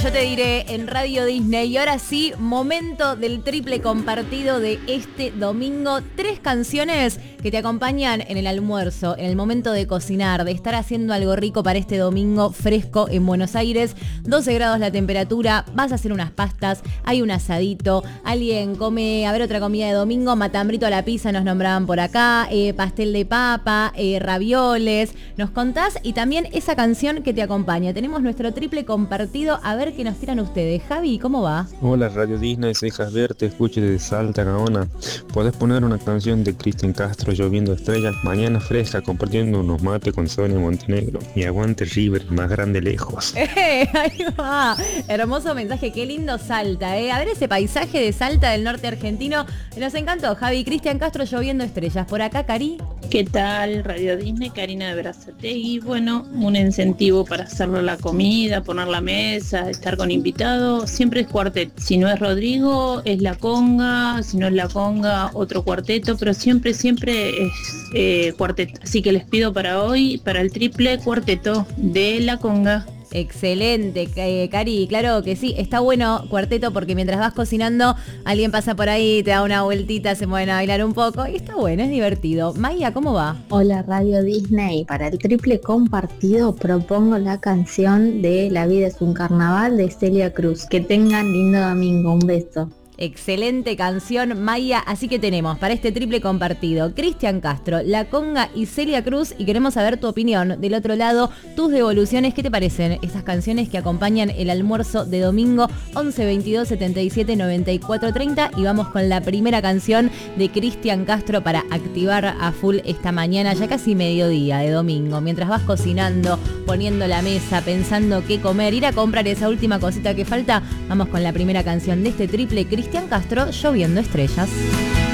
Yo te diré en Radio Disney. Y ahora sí, momento del triple compartido de este domingo. 3 canciones que te acompañan en el almuerzo, en el momento de cocinar, de estar haciendo algo rico para este domingo fresco en Buenos Aires. 12 grados la temperatura, vas a hacer unas pastas, hay un asadito, alguien come, a ver, otra comida de domingo, matambrito a la pizza nos nombraban por acá, pastel de papa, ravioles. Nos contás y también esa canción que te acompaña. Tenemos nuestro triple compartido, a ver qué nos tiran ustedes. Javi, ¿cómo va? Hola Radio Disney, soy Javier, te escucho desde Salta, Gaona. ¿Podés poner una canción de Cristian Castro, Lloviendo Estrellas? Mañana fresca, compartiendo unos mates con Sonia Montenegro. Y aguante River, más grande lejos. Ahí va. Hermoso mensaje, qué lindo Salta, A ver ese paisaje de Salta del norte argentino. Nos encantó, Javi. Cristian Castro, Lloviendo Estrellas. Por acá, Cari. ¿Qué tal? Radio Disney, Karina de Berazategui. Bueno, un incentivo para hacerlo la comida, poner la mesa, estar con invitados. Siempre es cuarteto. Si no es Rodrigo, es la conga. Si no es la conga, otro cuarteto. Pero siempre es cuarteto. Así que les pido para hoy, para el triple cuarteto de la conga. Excelente, Cari, claro que sí, está bueno cuarteto porque mientras vas cocinando alguien pasa por ahí, te da una vueltita, se mueven a bailar un poco y está bueno, es divertido. Maya, ¿cómo va? Hola Radio Disney, para el triple compartido propongo la canción de La vida es un carnaval de Celia Cruz. Que tengan lindo domingo, un beso. Excelente canción, Maya. Así que tenemos para este triple compartido Cristian Castro, La Conga y Celia Cruz. Y queremos saber tu opinión. Del otro lado, tus devoluciones. ¿Qué te parecen estas canciones que acompañan el almuerzo de domingo? 11 22 77 94 30. Y vamos con la primera canción de Cristian Castro para activar a full esta mañana, ya casi mediodía de domingo. Mientras vas cocinando, poniendo la mesa, pensando qué comer, ir a comprar esa última cosita que falta, vamos con la primera canción de este triple. Cristian Castro, Lloviendo Estrellas.